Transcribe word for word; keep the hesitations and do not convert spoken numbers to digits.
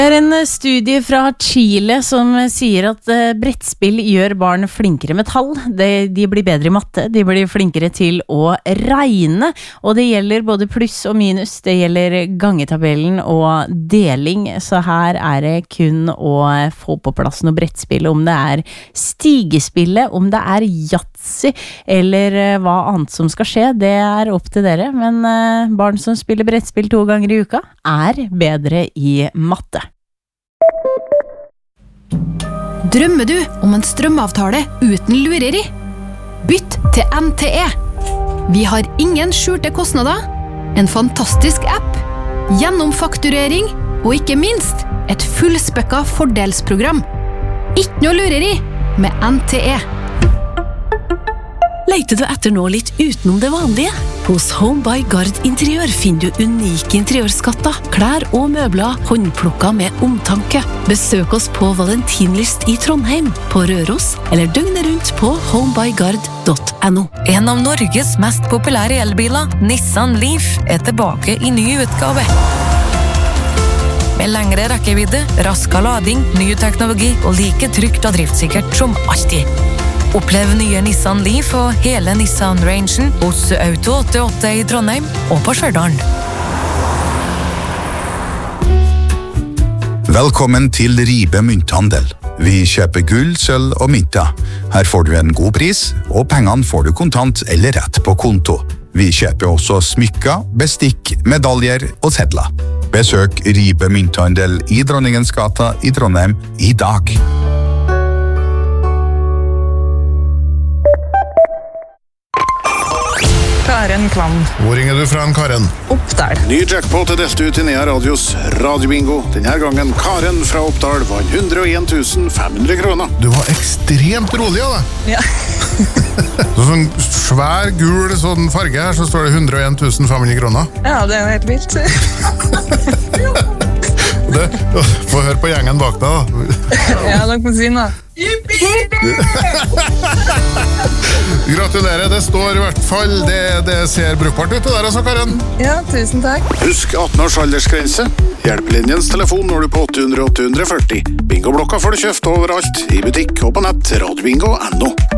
Det er en studie fra Chile som sier at brettspill gjør barn flinkere med tall. De, de blir bedre i matte, de blir flinkere til å regne, og det gjelder både pluss og minus, det gjelder gangetabellen og deling, så her er det kun å få på plass noe brettspill, om det er stigespillet, om det er Yatzy, eller hva annet som skal skje, det er opp til dere, men barn som spiller brettspill to ganger i uka er bedre i matte. Drømmer du om en strømavtale uten lureri? Bytt til N T E. Vi har ingen skjulte kostnader, en fantastisk app, gjennomfakturering og ikke minst et fullspekka fordelsprogram. Ikke noe lureri med N T E. Leiter du etter noe litt utenom det vanlige? Hos Home by Gard Interiør finner du unike interiørskatter, klær og møbler håndplukket med omtanke. Besøk oss på Valentinlyst i Trondheim, på Røros, eller døgnet rundt på homebygard punktum no. En av Norges mest populære elbiler, Nissan Leaf, er tilbake i ny utgave. Med lengre rekkevidde, raskere lading, ny teknologi og like trygt og driftssikkert som alltid. Opplev nye Nissan Leaf og hele Nissan-rangen hos Auto åttiåtte i Trondheim og på Stjørdal. Velkommen til Ribe Mynthandel. Vi kjøper gull, sølv og mynter. Her får du en god pris, og pengene får du kontant eller rett på konto. Vi kjøper også smykker, bestikk, medaljer og sedler. Besøk Ribe Mynthandel i Dronningens gata i Trondheim i dag. Karen Kvam. Hvor ringer du fra, Karen? Oppdal. Ny jackpot er delt ut i Nea Radios radiobingo. Denne gangen Karen fra Oppdal vant hundre og en tusen fem hundre kroner. Du var ekstremt rolig av det. Ja. Så sånn svær, gul sånn farge her, så står det hundre og en tusen fem hundre kroner. Ja, det er jo helt vilt. Det, få høre på gjengen bak deg da. Ja, dere må si noe. Gratulerer, det står i hvert fall, det, det ser brukbart ut det der altså, Karen. Ja, tusen takk. Husk atten års aldersgrense. Hjelpelinjens telefon når du på åtte hundre åtte hundre førti. Bingo-blokka får du kjøpt overalt, i butikk og på nett, radiobingo punktum no.